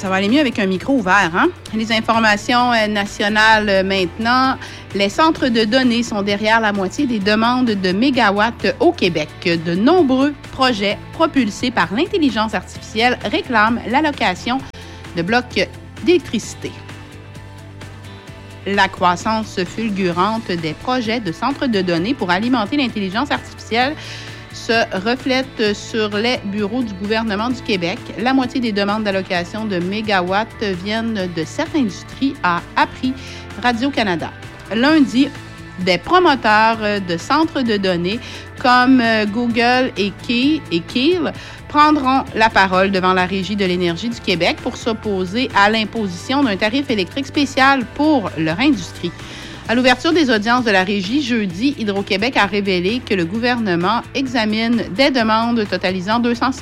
Ça va aller mieux avec un micro ouvert, hein? Les informations nationales maintenant. Les centres de données sont derrière la moitié des demandes de mégawatts au Québec. De nombreux projets propulsés par l'intelligence artificielle réclament l'allocation de blocs d'électricité. La croissance fulgurante des projets de centres de données pour alimenter l'intelligence artificielle se reflète sur les bureaux du gouvernement du Québec. La moitié des demandes d'allocation de mégawatts viennent de cette industrie, a appris Radio-Canada. Lundi, des promoteurs de centres de données comme Google et Keel prendront la parole devant la Régie de l'énergie du Québec pour s'opposer à l'imposition d'un tarif électrique spécial pour leur industrie. À l'ouverture des audiences de la Régie jeudi, Hydro-Québec a révélé que le gouvernement examine des demandes totalisant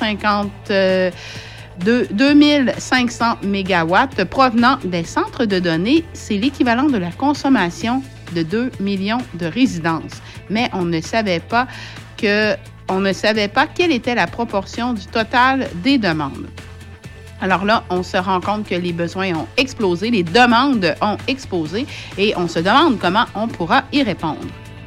2500 mégawatts provenant des centres de données. C'est l'équivalent de la consommation de 2 millions de résidences. Mais on ne savait pas quelle était la proportion du total des demandes. Alors là, on se rend compte que les besoins ont explosé, les demandes ont explosé et on se demande comment on pourra y répondre.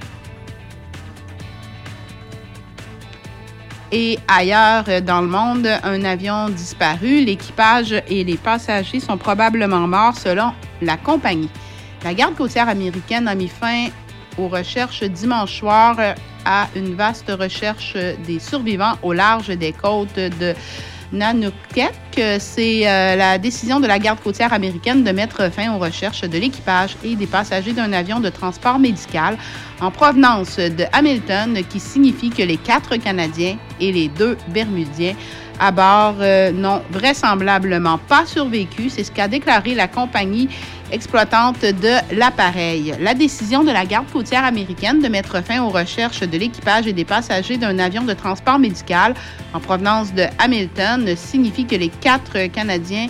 Et ailleurs dans le monde, un avion disparu, l'équipage et les passagers sont probablement morts selon la compagnie. La garde côtière américaine a mis fin aux recherches dimanche soir à une vaste recherche des survivants au large des côtes de Nantucket. C'est la décision de la garde côtière américaine de mettre fin aux recherches de l'équipage et des passagers d'un avion de transport médical en provenance de Hamilton, qui signifie que les 4 Canadiens et les 2 Bermudiens à bord n'ont vraisemblablement pas survécu. C'est ce qu'a déclaré la compagnie exploitante de l'appareil. La décision de la garde côtière américaine de mettre fin aux recherches de l'équipage et des passagers d'un avion de transport médical en provenance de Hamilton signifie que les 4 Canadiens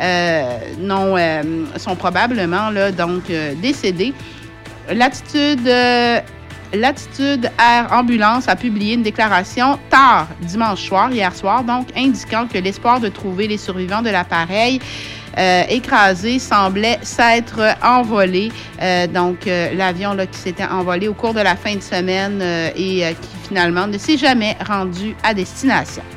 sont probablement décédés. Latitude Air Ambulance a publié une déclaration tard hier soir, donc indiquant que l'espoir de trouver les survivants de l'appareil écrasé semblait s'être envolé. L'avion qui s'était envolé au cours de la fin de semaine et qui finalement ne s'est jamais rendu à destination.